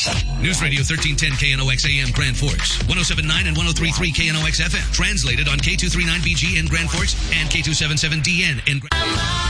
News Radio 1310 KNOX AM Grand Forks, 107.9 and 103.3 KNOX FM. Translated on K239BG in Grand Forks and K277DN in Grand Forks.